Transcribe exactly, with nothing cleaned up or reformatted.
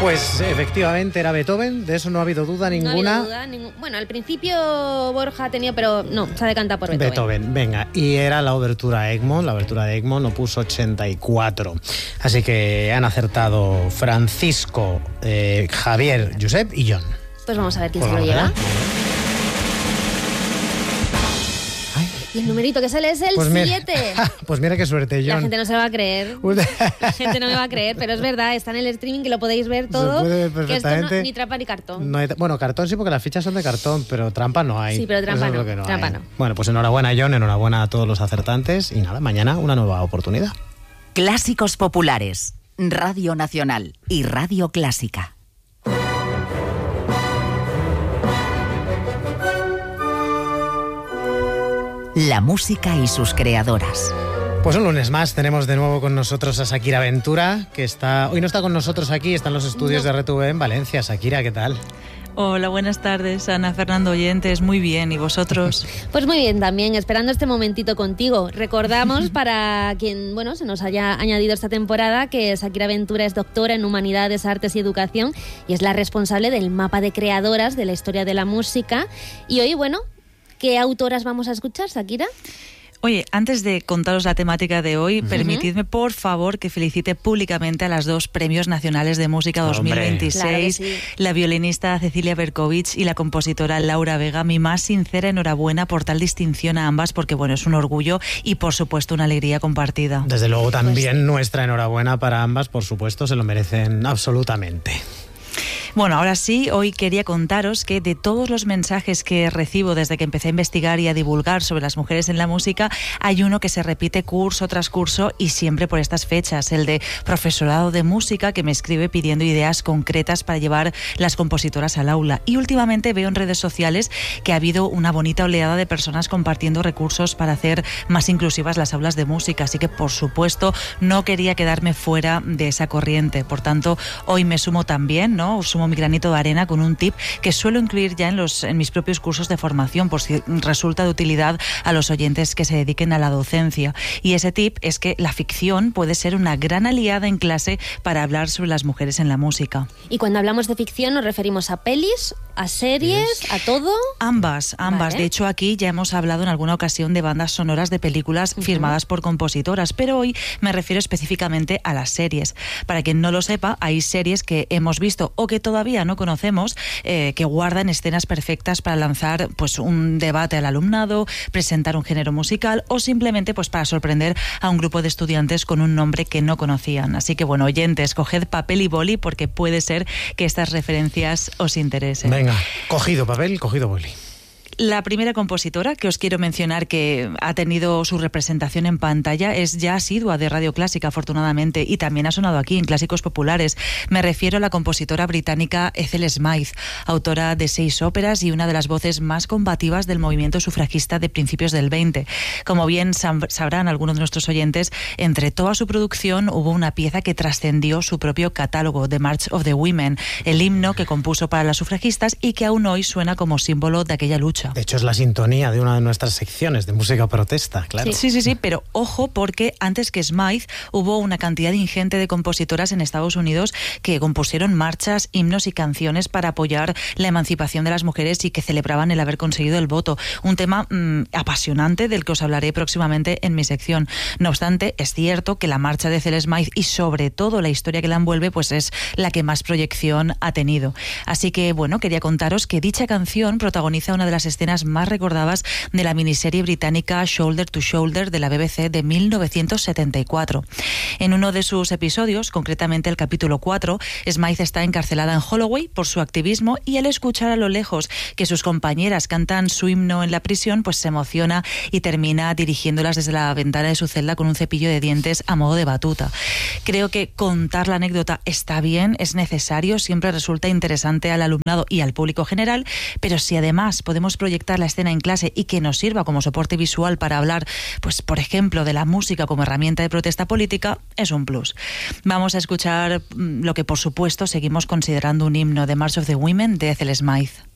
Pues efectivamente era Beethoven, de eso no ha habido duda ninguna. No ha habido duda, ningún... Bueno, al principio Borja tenía, pero no, se ha decantado por Beethoven. Beethoven, venga, y era la obertura a Egmont, la obertura de Egmont, opus ochenta y cuatro. Así que han acertado Francisco, eh, Javier, Josep y John. Pues vamos a ver quién Pues se lo lleva. allá. Y el numerito que sale es el Pues siete. Mira, pues mira qué suerte, John. La gente no se lo va a creer. La gente no me va a creer, pero es verdad, está en el streaming que lo podéis ver todo. Se puede ver Que perfectamente. esto no, ni trampa ni cartón. No hay, bueno, cartón sí, porque las fichas son de cartón, pero trampa no hay. Sí, pero trampa Eso es no, lo que no trampa hay. no. Bueno, pues enhorabuena, John, enhorabuena a todos los acertantes. Y nada, mañana una nueva oportunidad. Clásicos populares, Radio Nacional y Radio Clásica. La música y sus creadoras. Pues un lunes más tenemos de nuevo con nosotros a Shakira Ventura, que está hoy no está con nosotros aquí, está en los estudios No. de R T V en Valencia. Shakira, ¿qué tal? Hola, buenas tardes, Ana, Fernando, oyentes. Muy bien, ¿y vosotros? Pues muy bien también, esperando este momentito contigo. Recordamos para quien, bueno, se nos haya añadido esta temporada que Shakira Ventura es doctora en Humanidades, Artes y Educación y es la responsable del mapa de creadoras de la historia de la música. Y hoy, bueno, ¿qué autoras vamos a escuchar, Shakira? Oye, antes de contaros la temática de hoy, uh-huh. permitidme, por favor, que felicite públicamente a las dos Premios Nacionales de Música dos mil veintiséis, claro que sí. La violinista Cecilia Berkovich y la compositora Laura Vega. Mi más sincera enhorabuena por tal distinción a ambas, porque bueno, es un orgullo y por supuesto una alegría compartida. Desde luego también pues... nuestra enhorabuena para ambas, por supuesto, se lo merecen absolutamente. Bueno, ahora sí, hoy quería contaros que de todos los mensajes que recibo desde que empecé a investigar y a divulgar sobre las mujeres en la música, hay uno que se repite curso tras curso y siempre por estas fechas, el de profesorado de música, que me escribe pidiendo ideas concretas para llevar las compositoras al aula. Y últimamente veo en redes sociales que ha habido una bonita oleada de personas compartiendo recursos para hacer más inclusivas las aulas de música, así que por supuesto no quería quedarme fuera de esa corriente. Por tanto, hoy me sumo también, ¿no? Sumo mi granito de arena con un tip que suelo incluir ya en, los, en mis propios cursos de formación, por si resulta de utilidad a los oyentes que se dediquen a la docencia. Y ese tip es que la ficción puede ser una gran aliada en clase para hablar sobre las mujeres en la música. Y cuando hablamos de ficción, ¿nos referimos a pelis, a series, a todo? Ambas, ambas. Vale. De hecho, aquí ya hemos hablado en alguna ocasión de bandas sonoras de películas uh-huh. firmadas por compositoras, pero hoy me refiero específicamente a las series. Para quien no lo sepa, hay series que hemos visto o que todavía no conocemos, eh, que guardan escenas perfectas para lanzar pues un debate al alumnado, presentar un género musical o simplemente pues para sorprender a un grupo de estudiantes con un nombre que no conocían. Así que bueno, oyentes, coged papel y boli porque puede ser que estas referencias os interesen. Venga, cogido papel, cogido boli. La primera compositora que os quiero mencionar que ha tenido su representación en pantalla es ya asidua de Radio Clásica, afortunadamente, y también ha sonado aquí en Clásicos Populares. Me refiero a la compositora británica Ethel Smyth, autora de seis óperas y una de las voces más combativas del movimiento sufragista de principios del veinte. Como bien sabrán algunos de nuestros oyentes, entre toda su producción hubo una pieza que trascendió su propio catálogo, The March of the Women, el himno que compuso para las sufragistas y que aún hoy suena como símbolo de aquella lucha. De hecho, es la sintonía de una de nuestras secciones de música protesta, claro. Sí, sí, sí, pero ojo, porque antes que Smyth hubo una cantidad ingente de compositoras en Estados Unidos que compusieron marchas, himnos y canciones para apoyar la emancipación de las mujeres y que celebraban el haber conseguido el voto. Un tema mmm, apasionante del que os hablaré próximamente en mi sección. No obstante, es cierto que la marcha de Ethel Smyth y sobre todo la historia que la envuelve pues es la que más proyección ha tenido. Así que, bueno, quería contaros que dicha canción protagoniza una de las escenas más recordadas de la miniserie británica Shoulder to Shoulder de la B B C de mil novecientos setenta y cuatro. En uno de sus episodios, concretamente el capítulo cuatro, Smyth está encarcelada en Holloway por su activismo y al escuchar a lo lejos que sus compañeras cantan su himno en la prisión, pues se emociona y termina dirigiéndolas desde la ventana de su celda con un cepillo de dientes a modo de batuta. Creo que contar la anécdota está bien, es necesario, siempre resulta interesante al alumnado y al público general, pero si además podemos proyectar la escena en clase y que nos sirva como soporte visual para hablar, pues por ejemplo, de la música como herramienta de protesta política, es un plus. Vamos a escuchar lo que por supuesto seguimos considerando un himno, The March of the Women de Ethel Smyth.